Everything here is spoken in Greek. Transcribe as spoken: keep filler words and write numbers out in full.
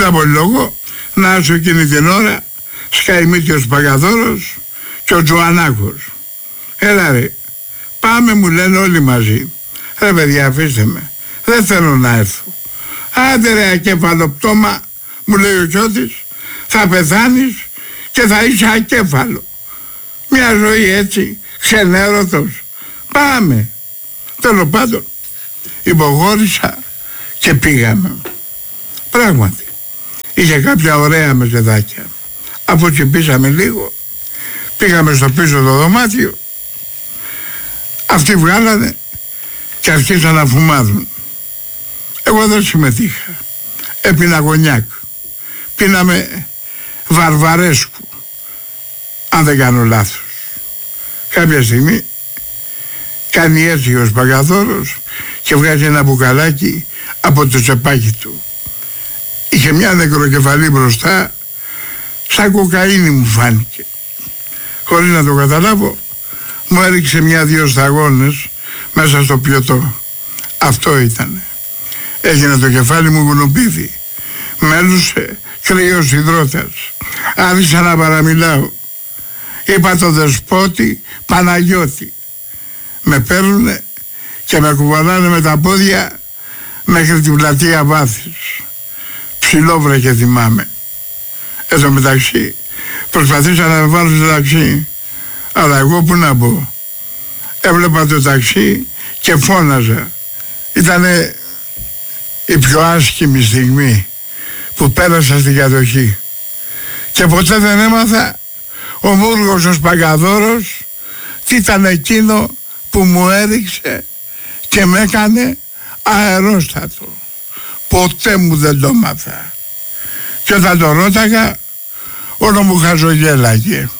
είχα πολύ λόγο να έρθω εκείνη την ώρα Σκαημίτη ο Σπαγαδόρος και ο Τζουανάκος. Έλα ρε, πάμε μου λένε όλοι μαζί. Ρε παιδιά, αφήστε με, δεν θέλω να έρθω. Άντε ρε ακέφαλο-πτώμα, μου λέει ο Κιώτης, θα πεθάνεις και θα είσαι ακέφαλο. Μια ζωή έτσι, ξενέρωτος. Πάμε. Τέλος πάντων, υποχώρησα και πήγαμε. Πράγματι, είχε κάποια ωραία μεζεδάκια. Αποτσιπήσαμε λίγο, πήγαμε στο πίσω το δωμάτιο. Αυτοί βγάλανε και αρχίσαν να φουμάδουν. Εγώ δεν συμμετείχα. Έπινα γωνιάκ. Πίναμε Βαρβαρέσκου, αν δεν κάνω λάθος. Κάποια στιγμή κάνει έτσι ο Σπαγαδόρος και βγάζει ένα μπουκαλάκι από το τσεπάκι του. Είχε μια νεκροκεφαλή μπροστά, σαν κοκαίνη μου φάνηκε. Χωρίς να το καταλάβω, μου έριξε μια-δυο σταγόνες μέσα στο πιωτό. Αυτό ήτανε. Έγινε το κεφάλι μου γουνοπίδι. Μέλουσε κρύος υδρότας. Άρχισα να παραμιλάω. Είπα το δεσπότη Παναγιώτη. Με παίρνουνε και με κουβαλάνε με τα πόδια μέχρι την πλατεία Βάθης. Ψηλό βρέχε θυμάμαι. Εν τω μεταξύ προσπαθήσα να με βάλω στο ταξί, αλλά εγώ που να πω. Έβλεπα το ταξί και φώναζα. Ήτανε η πιο άσχημη στιγμή που πέρασα στην κατοχή. Και ποτέ δεν έμαθα ο Μούργος ο Σπαγαδόρος τι ήταν εκείνο που μου έριξε και με έκανε αερόστατο. Ποτέ μου δεν το μάθα. Και όταν το ρώταγα όλο μου χαζογέλαγε.